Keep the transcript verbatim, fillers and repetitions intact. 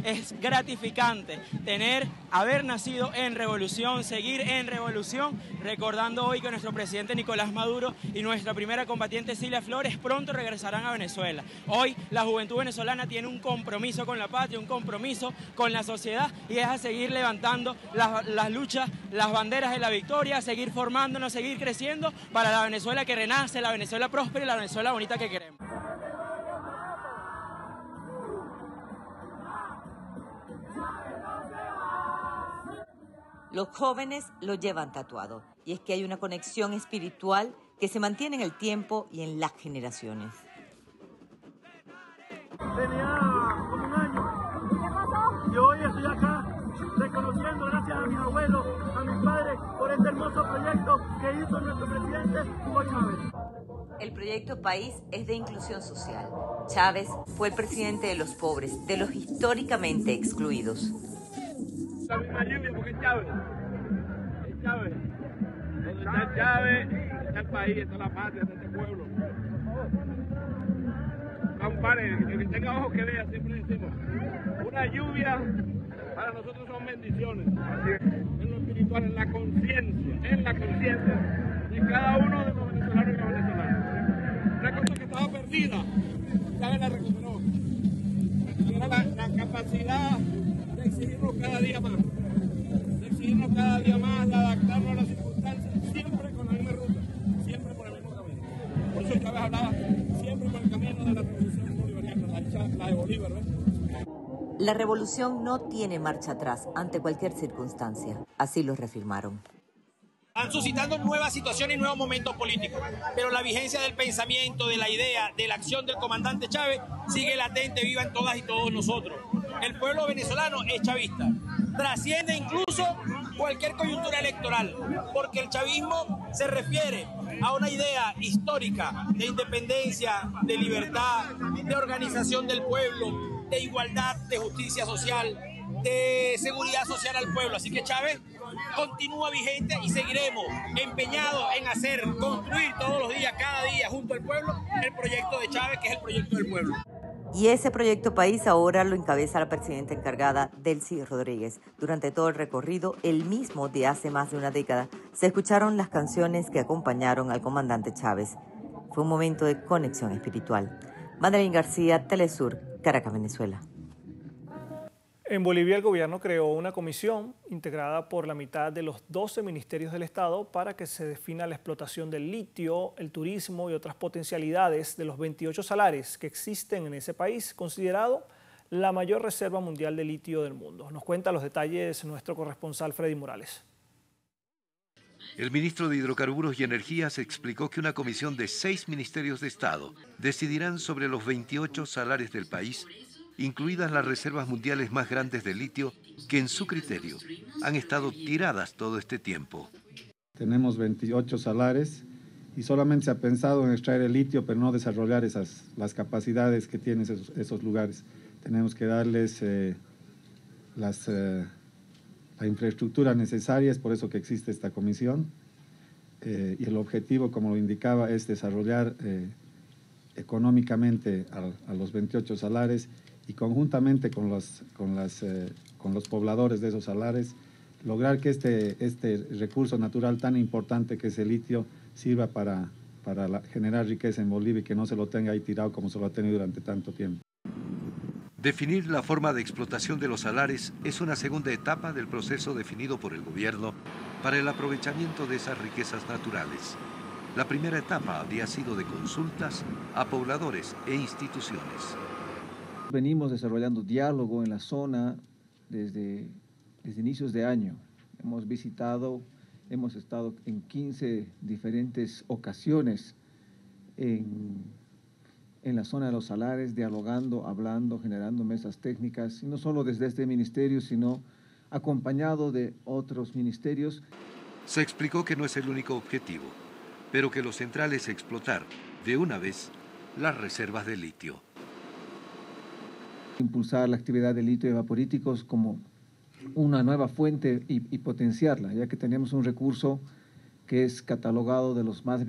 es gratificante tener, haber nacido en revolución, seguir en revolución, recordando hoy que nuestro presidente Nicolás Maduro y nuestra primera combatiente Cilia Flores pronto regresarán a Venezuela. Hoy la juventud venezolana tiene un compromiso con la patria, un compromiso con la sociedad, y es a seguir levantando las, las luchas, las banderas de la victoria, a seguir formándonos, seguir creciendo para la Venezuela que renace, la Venezuela próspera y la Venezuela bonita que queremos. Los jóvenes lo llevan tatuado, y es que hay una conexión espiritual que se mantiene en el tiempo y en las generaciones. Tenía como un año y hoy estoy acá reconociendo, gracias a mis abuelos, a mis padres, por este hermoso proyecto que hizo nuestro presidente Hugo Chávez. El proyecto País es de inclusión social. Chávez fue el presidente de los pobres, de los históricamente excluidos. La misma lluvia porque es Chávez. Es Chávez. Donde está Chávez, está el país, está la patria, está este pueblo. Compare, el que tenga ojos que vea, siempre decimos. Una lluvia para nosotros son bendiciones. Así es. En lo espiritual, en la conciencia, en la conciencia de cada uno de los venezolanos y las venezolanas. Una cosa que estaba perdida, Chávez la recuperó. Era la, la capacidad de exigirnos cada día más, de exigirnos cada día más, de adaptarnos a las circunstancias, siempre con la misma ruta, siempre por el mismo camino. Por eso Chávez hablaba siempre por el camino de la revolución bolivariana, la, la de Bolívar, ¿ves? La revolución no tiene marcha atrás ante cualquier circunstancia, así lo reafirmaron. Están suscitando nuevas situaciones y nuevos momentos políticos, pero la vigencia del pensamiento, de la idea, de la acción del comandante Chávez sigue latente, viva en todas y todos nosotros. El pueblo venezolano es chavista, trasciende incluso cualquier coyuntura electoral, porque el chavismo se refiere a una idea histórica de independencia, de libertad, de organización del pueblo, de igualdad, de justicia social, de seguridad social al pueblo. Así que Chávez continúa vigente y seguiremos empeñados en hacer, construir todos los días, cada día, junto al pueblo, el proyecto de Chávez, que es el proyecto del pueblo. Y ese proyecto País ahora lo encabeza la presidenta encargada, Delcy Rodríguez. Durante todo el recorrido, el mismo de hace más de una década, se escucharon las canciones que acompañaron al comandante Chávez. Fue un momento de conexión espiritual. Madeline García, Telesur, Caracas, Venezuela. En Bolivia el gobierno creó una comisión integrada por la mitad de los doce ministerios del Estado para que se defina la explotación del litio, el turismo y otras potencialidades de los veintiocho salares que existen en ese país, considerado la mayor reserva mundial de litio del mundo. Nos cuenta los detalles nuestro corresponsal Freddy Morales. El ministro de Hidrocarburos y Energías explicó que una comisión de seis ministerios de Estado decidirán sobre los veintiocho salares del país, incluidas las reservas mundiales más grandes de litio, que en su criterio han estado tiradas todo este tiempo. Tenemos veintiocho salares y solamente se ha pensado en extraer el litio, pero no desarrollar esas, las capacidades que tienen esos, esos lugares. Tenemos que darles eh, las, eh, la infraestructura necesaria, es por eso que existe esta comisión. Eh, y el objetivo, como lo indicaba, es desarrollar eh, económicamente a, a los veintiocho salares y conjuntamente con los, con, las, eh, con los pobladores de esos salares, lograr que este, este recurso natural tan importante que es el litio sirva para, para la, generar riqueza en Bolivia y que no se lo tenga ahí tirado como se lo ha tenido durante tanto tiempo. Definir la forma de explotación de los salares es una segunda etapa del proceso definido por el gobierno para el aprovechamiento de esas riquezas naturales. La primera etapa había sido de consultas a pobladores e instituciones. Venimos desarrollando diálogo en la zona desde, desde inicios de año. Hemos visitado, hemos estado en quince diferentes ocasiones en, en la zona de los salares, dialogando, hablando, generando mesas técnicas, y no solo desde este ministerio, sino acompañado de otros ministerios. Se explicó que no es el único objetivo, pero que lo central es explotar de una vez las reservas de litio. Impulsar la actividad de litio y evaporíticos como una nueva fuente y, y potenciarla, ya que tenemos un recurso que es catalogado de los más